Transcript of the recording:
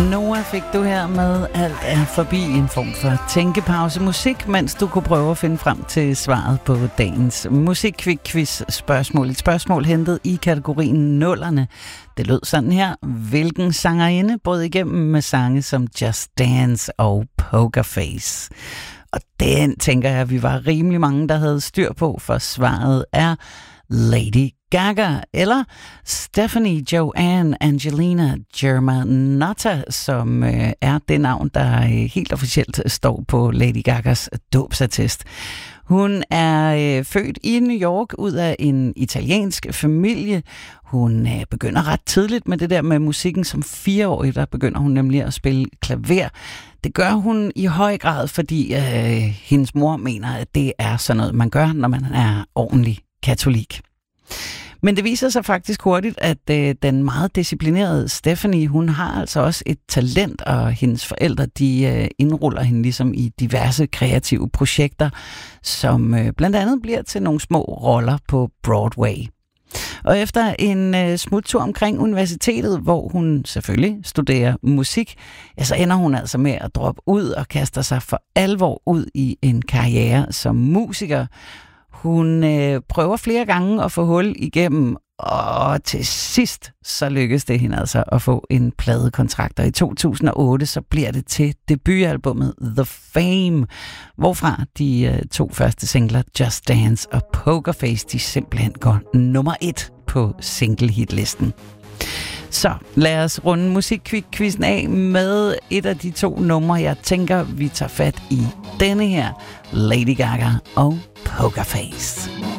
Noah fik du her med Alt er forbi, en form for tænkepause musik, mens du kunne prøve at finde frem til svaret på dagens musikquiz spørgsmål. Et spørgsmål hentet i kategorien nullerne. Det lød sådan her: hvilken sangerinde brød igennem med sange som Just Dance og Pokerface? Og den tænker jeg, vi var rimelig mange, der havde styr på, for svaret er Lady Gaga, eller Stephanie Joanne Angelina Germanotta, som er det navn, der helt officielt står på Lady Gagas dåbsattest. Hun er født i New York ud af en italiensk familie. Hun begynder ret tidligt med det der med musikken. Som 4-årig, der begynder hun nemlig at spille klaver. Det gør hun i høj grad, fordi hendes mor mener, at det er sådan noget, man gør, når man er ordentlig katolik. Men det viser sig faktisk hurtigt, at den meget disciplinerede Stephanie, hun har altså også et talent, og hendes forældre, de indruller hende ligesom i diverse kreative projekter, som blandt andet bliver til nogle små roller på Broadway. Og efter en smuttur omkring universitetet, hvor hun selvfølgelig studerer musik, ja, så ender hun altså med at droppe ud og kaster sig for alvor ud i en karriere som musiker. Hun prøver flere gange at få hul igennem, og til sidst så lykkes det hende altså at få en pladekontrakt. Og i 2008 så bliver det til debutalbummet The Fame, hvorfra de 2 første singler, Just Dance og Pokerface, de simpelthen går nummer 1 på single-hitlisten. Så lad os runde musikquizzen af med et af de 2 numre, jeg tænker, vi tager fat i denne her: Lady Gaga og Pokerface.